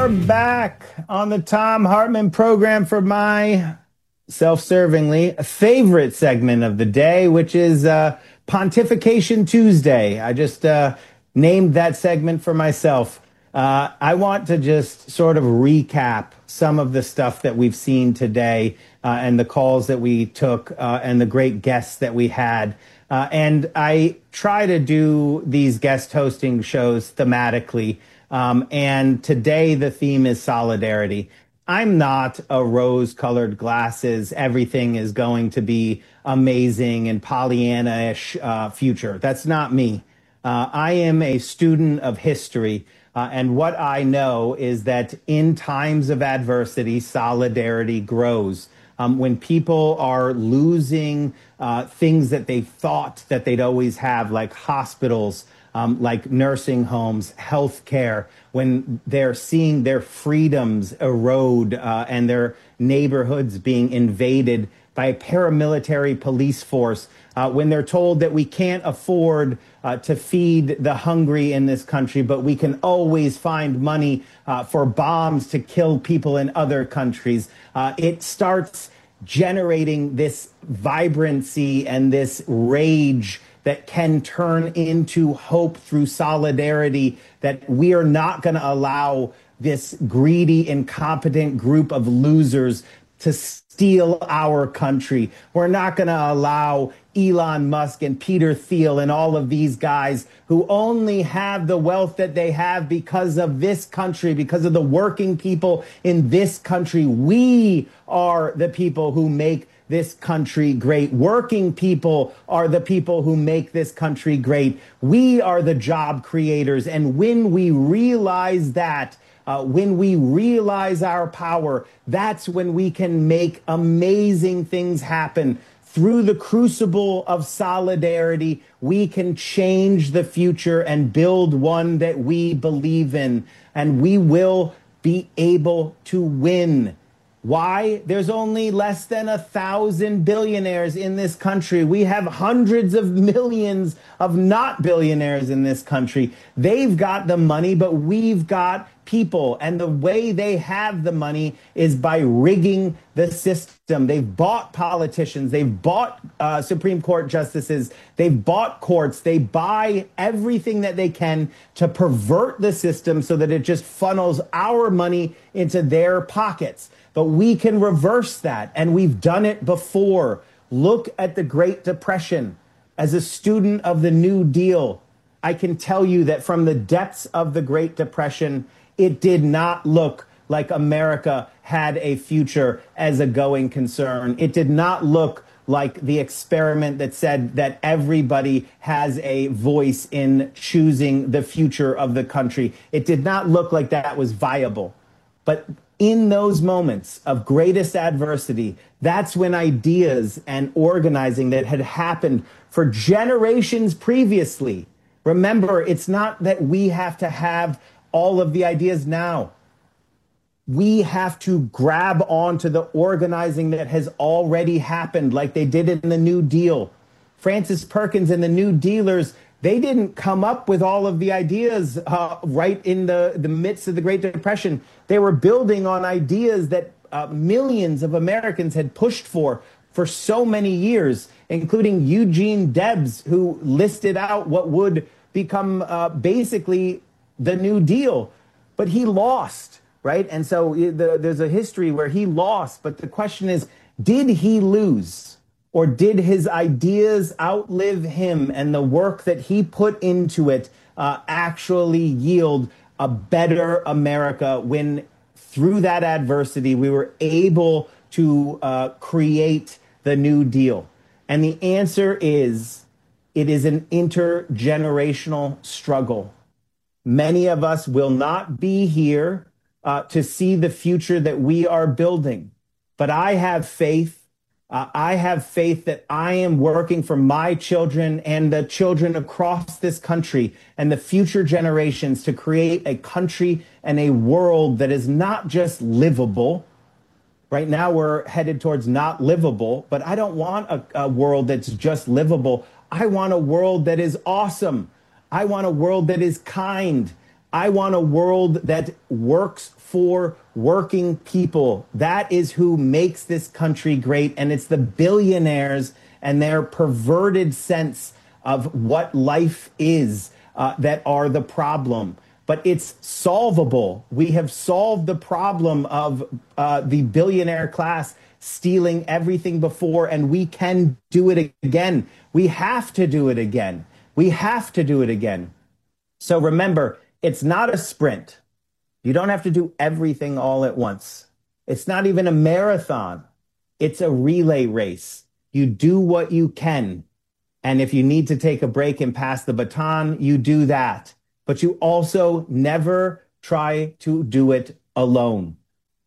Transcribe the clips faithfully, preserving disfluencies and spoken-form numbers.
are back on the Thom Hartmann program for my self-servingly favorite segment of the day, which is uh, Pontification Tuesday. I just uh, named that segment for myself. Uh, I want to just sort of recap some of the stuff that we've seen today uh, and the calls that we took uh, and the great guests that we had. Uh, and I try to do these guest hosting shows thematically. Um, and today the theme is solidarity. I'm not a rose-colored glasses, everything is going to be amazing and Pollyanna-ish uh, future. That's not me. Uh, I am a student of history. Uh, and what I know is that in times of adversity, solidarity grows. Um, when people are losing uh, things that they thought that they'd always have, like hospitals, um, like nursing homes, healthcare, when they're seeing their freedoms erode uh, and their neighborhoods being invaded by a paramilitary police force, uh, when they're told that we can't afford uh, to feed the hungry in this country, but we can always find money uh, for bombs to kill people in other countries, uh, it starts generating this vibrancy and this rage that can turn into hope through solidarity, that we are not going to allow this greedy, incompetent group of losers to steal our country. We're not going to allow Elon Musk and Peter Thiel and all of these guys who only have the wealth that they have because of this country, because of the working people in this country. We are the people who make this country great. Working people are the people who make this country great. We are the job creators. And when we realize that, Uh, when we realize our power, that's when we can make amazing things happen. Through the crucible of solidarity, we can change the future and build one that we believe in, and we will be able to win. Why? There's only less than a thousand billionaires in this country. We have hundreds of millions of not billionaires in this country. They've got the money, but we've got people. And the way they have the money is by rigging the system. They've bought politicians. They've bought uh, Supreme Court justices. They've bought courts. They buy everything that they can to pervert the system so that it just funnels our money into their pockets. But we can reverse that, and we've done it before. Look at the Great Depression. As a student of the New Deal, I can tell you that from the depths of the Great Depression, it did not look like America had a future as a going concern. It did not look like the experiment that said that everybody has a voice in choosing the future of the country. It did not look like that was viable. But in those moments of greatest adversity, that's when ideas and organizing that had happened for generations previously. Remember, it's not that we have to have all of the ideas now. We have to grab onto the organizing that has already happened, like they did in the New Deal. Francis Perkins and the New Dealers, they didn't come up with all of the ideas uh, right in the, the midst of the Great Depression. They were building on ideas that uh, millions of Americans had pushed for for so many years, including Eugene Debs, who listed out what would become uh, basically the New Deal. But he lost, right? And so the, there's a history where he lost. But the question is, did he lose? Or did his ideas outlive him, and the work that he put into it uh, actually yield a better America when through that adversity we were able to uh, create the New Deal? And the answer is, it is an intergenerational struggle. Many of us will not be here uh, to see the future that we are building, but I have faith. Uh, I have faith that I am working for my children and the children across this country and the future generations to create a country and a world that is not just livable. Right now, we're headed towards not livable, but I don't want a, a world that's just livable. I want a world that is awesome. I want a world that is kind. I want a world that works for working people. That is who makes this country great. And it's the billionaires and their perverted sense of what life is uh, that are the problem. But it's solvable. We have solved the problem of uh, the billionaire class stealing everything before, and we can do it again. We have to do it again. We have to do it again. So remember, it's not a sprint. You don't have to do everything all at once. It's not even a marathon. It's a relay race. You do what you can. And if you need to take a break and pass the baton, you do that. But you also never try to do it alone.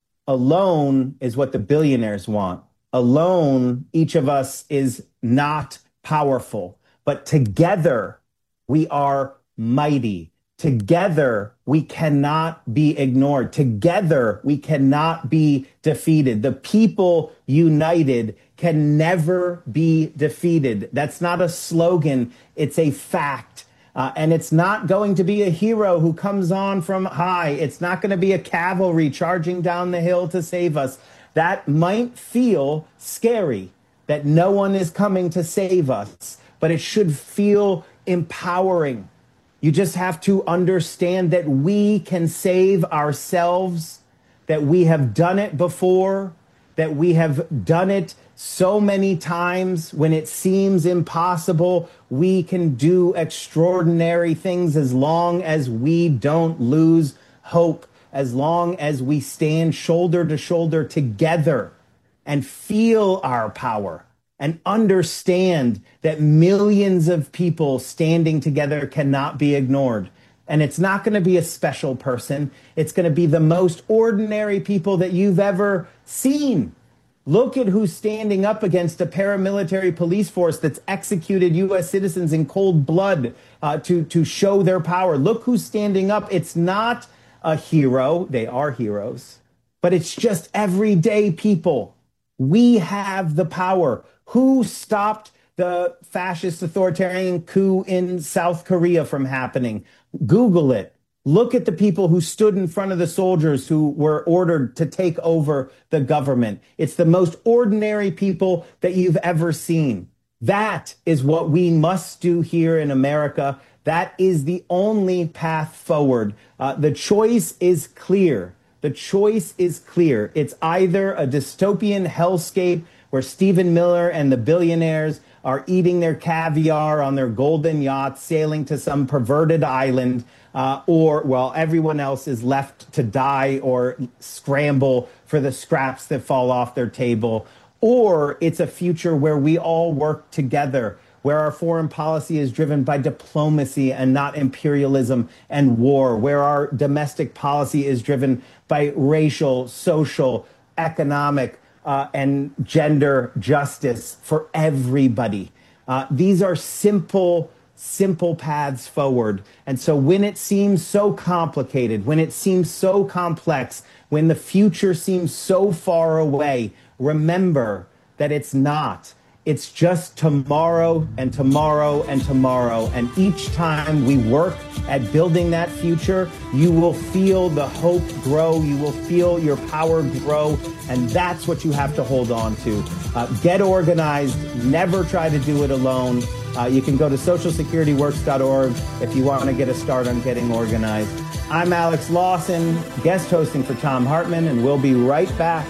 Alone is what the billionaires want. Alone, each of us is not powerful. But together, we are mighty. Together, we cannot be ignored. Together, we cannot be defeated. The people united can never be defeated. That's not a slogan. It's a fact. Uh, and it's not going to be a hero who comes on from high. It's not going to be a cavalry charging down the hill to save us. That might feel scary, that no one is coming to save us, but it should feel empowering. You just have to understand that we can save ourselves, that we have done it before, that we have done it so many times. When it seems impossible, we can do extraordinary things as long as we don't lose hope, as long as we stand shoulder to shoulder together and feel our power and understand that millions of people standing together cannot be ignored. And it's not going to be a special person. It's going to be the most ordinary people that you've ever seen. Look at who's standing up against a paramilitary police force that's executed U S citizens in cold blood uh, to, to show their power. Look who's standing up. It's not a hero. They are heroes, but it's just everyday people. We have the power. Who stopped the fascist authoritarian coup in South Korea from happening? Google it. Look at the people who stood in front of the soldiers who were ordered to take over the government. It's the most ordinary people that you've ever seen. That is what we must do here in America. That is the only path forward. Uh, the choice is clear. The choice is clear. It's either a dystopian hellscape where Stephen Miller and the billionaires are eating their caviar on their golden yachts, sailing to some perverted island, uh, or, well, everyone else is left to die or scramble for the scraps that fall off their table. Or it's a future where we all work together, where our foreign policy is driven by diplomacy and not imperialism and war, where our domestic policy is driven by racial, social, economic, Uh, and gender justice for everybody. Uh, these are simple, simple paths forward. And so when it seems so complicated, when it seems so complex, when the future seems so far away, remember that it's not. It's just tomorrow and tomorrow and tomorrow. And each time we work at building that future, you will feel the hope grow. You will feel your power grow. And that's what you have to hold on to. Uh, get organized. Never try to do it alone. Uh, you can go to social security works dot org if you want to get a start on getting organized. I'm Alex Lawson, guest hosting for Thom Hartmann, and we'll be right back.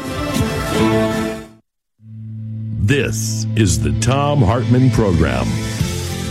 This is the Thom Hartmann Program.